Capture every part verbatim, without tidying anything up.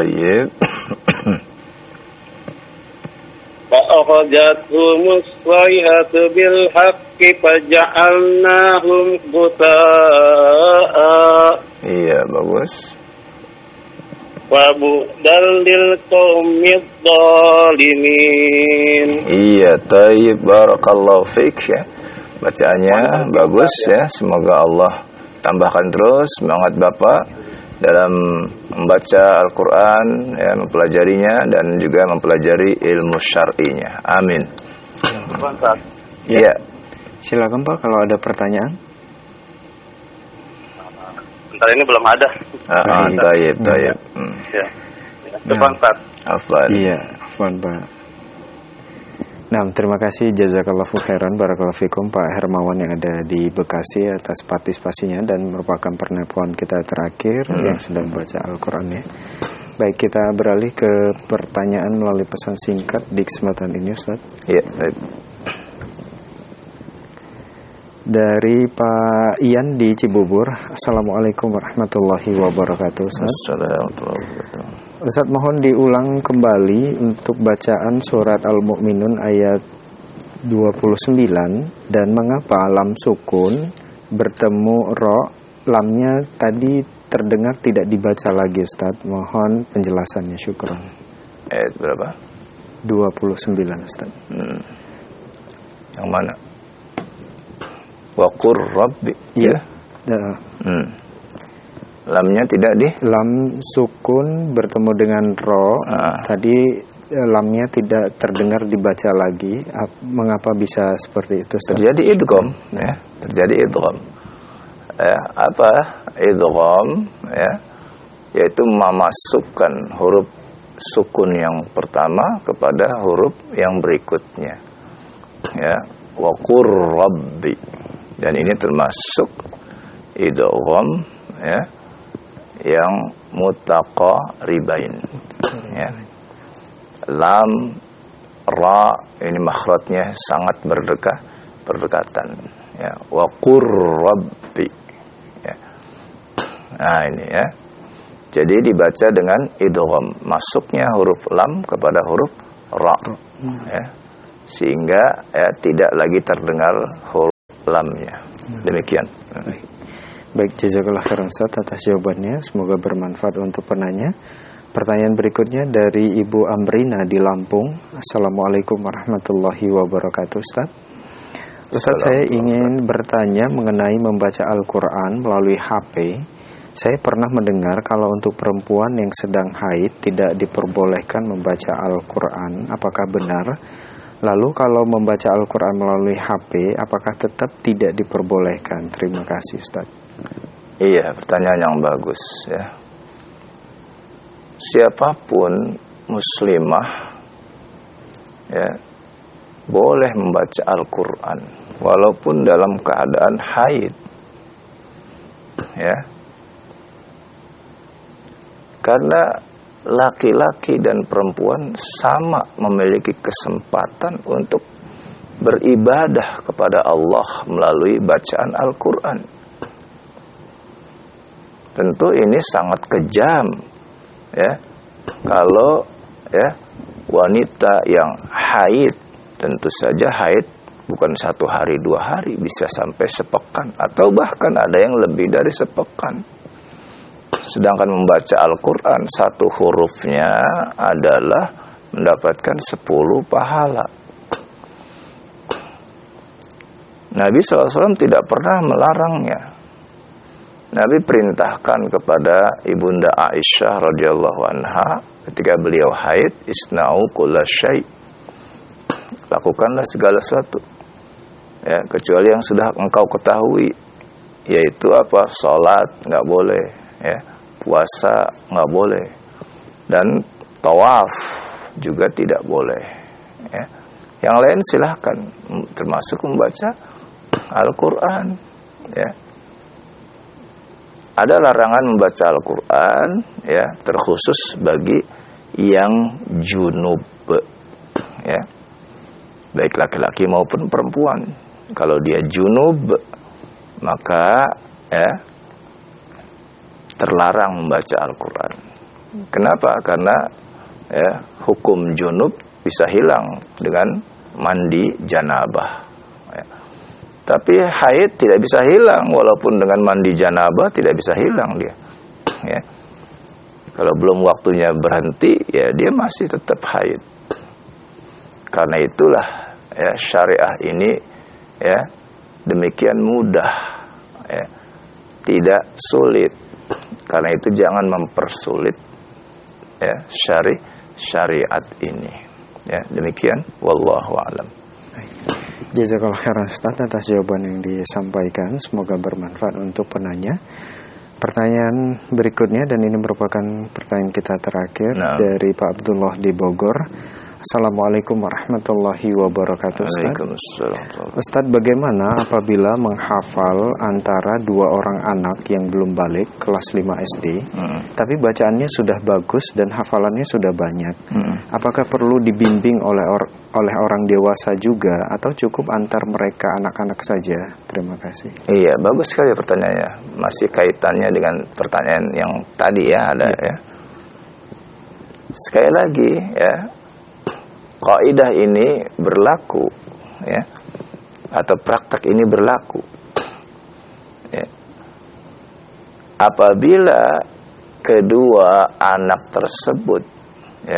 Tayyib. فأخذتهم الصيحة بالحق فجعلناهم غثاء. Iya, bagus. وَبُعْدًا لِلْقَوْمِ الظَّالِمِينَ. Iya, tayyib, barakallahu fiik ya. Bacaannya bagus ya. Semoga Allah tambahkan terus semangat Bapak dalam membaca Al-Quran, ya, mempelajarinya dan juga mempelajari ilmu syar'inya. Amin. Ya. Ya. Silakan Pak kalau ada pertanyaan. Bentar ini belum ada. Ah, tayyib, tayyib. Hmm. Ya. Afwan Pak. Afwan. Iya, afwan Pak. Nah, terima kasih jazakallahu khairan barakallahu fikum Pak Hermawan yang ada di Bekasi atas partisipasinya dan merupakan penelpon kita terakhir hmm. yang sedang membaca Al-Qur'an ya. Baik, kita beralih ke pertanyaan melalui pesan singkat di kesempatan ini Ustaz. Iya, baik. Dari Pak Ian di Cibubur. Assalamualaikum warahmatullahi wabarakatuh Ustaz. Assalamualaikum warahmatullahi wabarakatuh. Ustaz, mohon diulang kembali untuk bacaan surat Al-Mu'minun ayat dua puluh sembilan dan mengapa lam sukun bertemu ro, lamnya tadi terdengar tidak dibaca lagi Ustaz. Mohon penjelasannya, syukran. Ayat berapa? dua puluh sembilan Ustaz. Hmm. Yang mana? Wa qur rabbi. Iya. Ya. Hmm. Lamnya tidak di lam sukun bertemu dengan ro ah. Tadi lamnya tidak terdengar dibaca lagi. Mengapa bisa seperti itu Ustaz? Terjadi idgham ya, terjadi idgham. Ya, apa idgham ya? Yaitu memasukkan huruf sukun yang pertama kepada huruf yang berikutnya. Ya, wa qur rabbi. Dan ini termasuk idgham ya, yang mutaqaribain ya. Lam ra ini makhrajnya sangat berdekat berdekatan ya. Wa qur rabbi ya. Nah ini ya. Jadi dibaca dengan idgham, masuknya huruf lam kepada huruf ra ya. Sehingga ya tidak lagi terdengar huruf lamnya. Demikian. Baik. Baik, jazakallahu khairan Ustaz atas jawabannya. Semoga bermanfaat untuk penanya. Pertanyaan berikutnya dari Ibu Amrina di Lampung. Assalamualaikum warahmatullahi wabarakatuh Ustaz. Ustaz, saya ingin bertanya mengenai membaca Al-Quran melalui H P. Saya pernah mendengar kalau untuk perempuan yang sedang haid tidak diperbolehkan membaca Al-Quran. Apakah benar? Lalu kalau membaca Al-Quran melalui H P, apakah tetap tidak diperbolehkan? Terima kasih Ustaz. Iya, pertanyaan yang bagus ya. Siapapun muslimah ya boleh membaca Al-Quran walaupun dalam keadaan haid ya. Karena laki-laki dan perempuan sama memiliki kesempatan untuk beribadah kepada Allah melalui bacaan Al-Quran. Tentu ini sangat kejam ya kalau ya wanita yang haid, tentu saja haid bukan satu hari dua hari, bisa sampai sepekan atau bahkan ada yang lebih dari sepekan. Sedangkan membaca Al-Quran satu hurufnya adalah mendapatkan sepuluh pahala. Nabi shallallahu alaihi wasallam tidak pernah melarangnya. Nabi perintahkan kepada Ibunda Aisyah radhiyallahu anha ketika beliau haid, isna'u kulla syai', lakukanlah segala sesuatu ya, kecuali yang sudah engkau ketahui, yaitu apa? Salat nggak boleh ya, puasa nggak boleh, dan tawaf juga tidak boleh ya. Yang lain silahkan, termasuk membaca Al-Quran ya. Ada larangan membaca Al-Quran ya, terkhusus bagi yang junub ya, baik laki-laki maupun perempuan. Kalau dia junub maka ya terlarang membaca Al-Quran. Kenapa? Karena ya, hukum junub bisa hilang dengan mandi janabah. Ya. Tapi haid tidak bisa hilang, walaupun dengan mandi janabah tidak bisa hilang dia. Ya. Kalau belum waktunya berhenti, ya dia masih tetap haid. Karena itulah ya, syariah ini ya demikian mudah, ya, tidak sulit. Karena itu jangan mempersulit ya syari syariat ini. Ya, demikian wallahu a'lam. Jazakallahu khairan Ustaz atas jawaban yang disampaikan, semoga bermanfaat untuk penanya. Pertanyaan berikutnya, dan ini merupakan pertanyaan kita terakhir, nah, dari Pak Abdullah di Bogor. Assalamualaikum warahmatullahi wabarakatuh. Waalaikumsalam. Ustaz, bagaimana apabila menghafal antara dua orang anak yang belum balik kelas lima S D, hmm. tapi bacaannya sudah bagus dan hafalannya sudah banyak? Hmm. Apakah perlu dibimbing oleh or- oleh orang dewasa juga atau cukup antar mereka anak-anak saja? Terima kasih. Iya, bagus sekali pertanyaannya. Masih kaitannya dengan pertanyaan yang tadi ya, ada ya. ya. Sekali lagi ya, kaidah ini berlaku ya, atau praktek ini berlaku ya, apabila kedua anak tersebut ya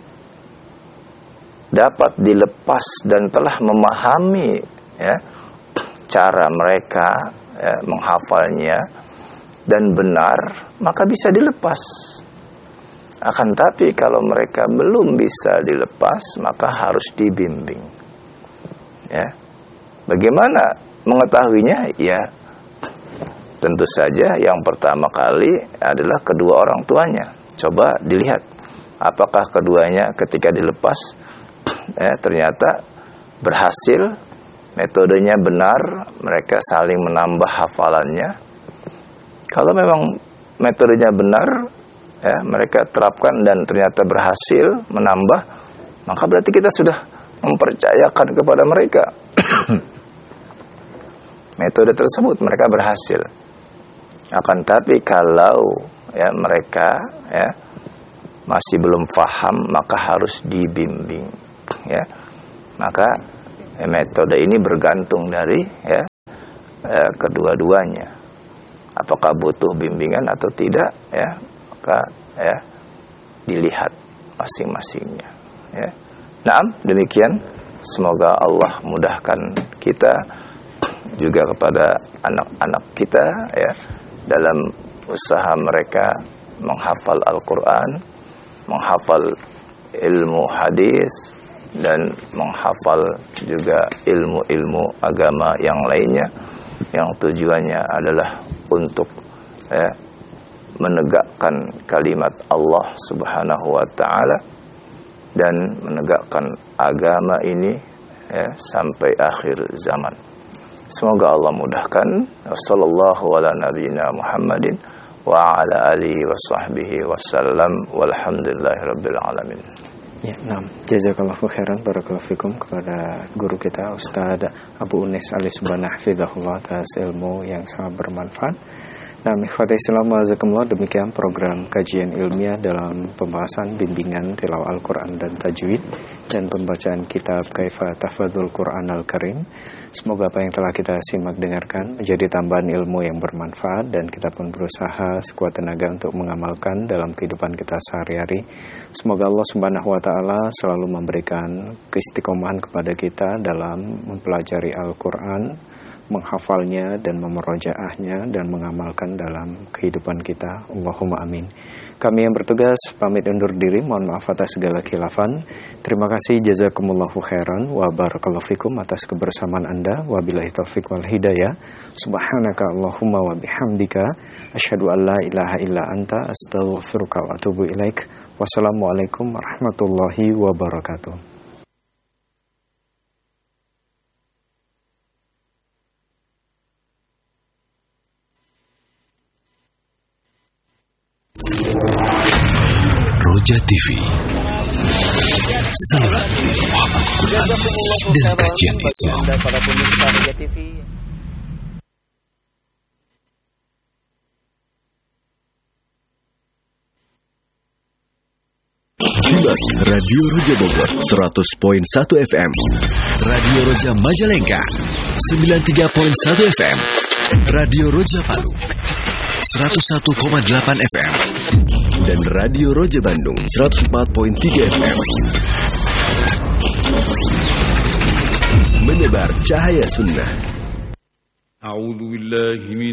dapat dilepas dan telah memahami ya cara mereka ya, menghafalnya dan benar, maka bisa dilepas. Akan tapi kalau mereka belum bisa dilepas, maka harus dibimbing. Ya. Bagaimana mengetahuinya? Ya, tentu saja yang pertama kali adalah kedua orang tuanya. Coba dilihat apakah keduanya ketika dilepas ya, ternyata berhasil, metodenya benar, mereka saling menambah hafalannya. Kalau memang metodenya benar, ya, mereka terapkan dan ternyata berhasil menambah, maka berarti kita sudah mempercayakan kepada mereka metode tersebut, mereka berhasil. Akan tapi kalau ya mereka ya masih belum paham, maka harus dibimbing ya. Maka ya, metode ini bergantung dari ya, ya kedua-duanya, apakah butuh bimbingan atau tidak ya, maka ya dilihat masing-masingnya ya. Naam, demikian, semoga Allah mudahkan kita juga kepada anak-anak kita ya dalam usaha mereka menghafal Al-Qur'an, menghafal ilmu hadis dan menghafal juga ilmu-ilmu agama yang lainnya yang tujuannya adalah untuk ya menegakkan kalimat Allah Subhanahu wa taala dan menegakkan agama ini ya, sampai akhir zaman. Semoga Allah mudahkan. Wassallallahu ala nabiyyina Muhammadin wa ala alihi wa sahbihi wasallam walhamdulillahirabbil alamin. Ya, nah, jazakallahu khairan barakallahu fikum kepada guru kita Ustaz Abu Unis Alisubana hafizahullah atas ilmu yang sangat bermanfaat. Nah, ikhwati Islam wajazakumullah, demikian program kajian ilmiah dalam pembahasan bimbingan tilawah Al-Quran dan tajwid dan pembacaan kitab Kaifa Tahfadzul Quran Al-Karim. Semoga apa yang telah kita simak dengarkan menjadi tambahan ilmu yang bermanfaat dan kita pun berusaha sekuat tenaga untuk mengamalkan dalam kehidupan kita sehari-hari. Semoga Allah Subhanahu wa taala selalu memberikan keistiqomahan kepada kita dalam mempelajari Al-Quran, menghafalnya dan memurojaahnya dan mengamalkan dalam kehidupan kita. Allahumma amin. Kami yang bertugas pamit undur diri, mohon maaf atas segala khilafan. Terima kasih, jazakumullahu khairan wa barakallahu fikum atas kebersamaan Anda. Wabillahi taufik wal hidayah. Subhanaka Allahumma wa bihamdika asyhadu an la ilaha illa anta astaghfiruka wa atubu ilaik. Wassalamualaikum warahmatullahi wabarakatuh. Roja T V, saluran Muhammad Quran dan kajian Islam. Para pemirsa Roja T V. Simak Radio Roja Bogor seratus koma satu F M, Radio Roja Majalengka sembilan puluh tiga koma satu F M, Radio Roja Palu seratus satu koma delapan F M, dan Radio Roja Bandung seratus empat koma tiga F M. Menebar cahaya sunnah.